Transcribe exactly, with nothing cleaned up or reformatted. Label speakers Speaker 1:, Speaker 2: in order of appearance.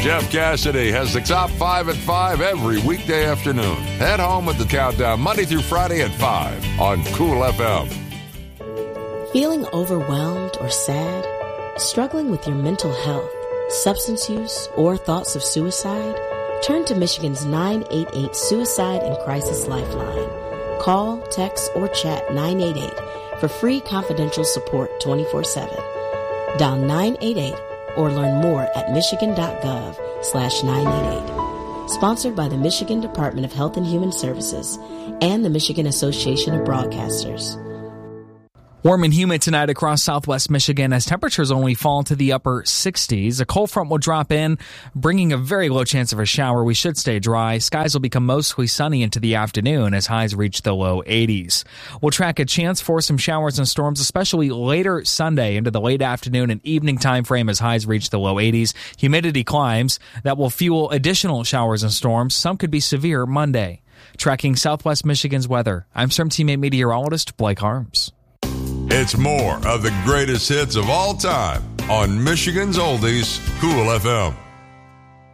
Speaker 1: Jeff Cassidy has the top five at five every weekday afternoon. Head home with the countdown Monday through Friday at five on Cool F M.
Speaker 2: Feeling overwhelmed or sad? Struggling with your mental health, substance use, or thoughts of suicide? Turn to Michigan's nine eight eight Suicide and Crisis Lifeline. Call, text, or chat nine eight eight for free confidential support twenty-four seven. Dial nine eight eight or learn more at michigan.gov slash 988. Sponsored by the Michigan Department of Health and Human Services and the Michigan Association of Broadcasters.
Speaker 3: Warm and humid tonight across southwest Michigan as temperatures only fall into the upper sixties. A cold front will drop in, bringing a very low chance of a shower. We should stay dry. Skies will become mostly sunny into the afternoon as highs reach the low eighties. We'll track a chance for some showers and storms, especially later Sunday into the late afternoon and evening time frame as highs reach the low eighties. Humidity climbs. That will fuel additional showers and storms. Some could be severe Monday. Tracking southwest Michigan's weather, I'm Storm Teammate meteorologist Blake Harms.
Speaker 1: It's more of the greatest hits of all time on Michigan's Oldies, Cool F M.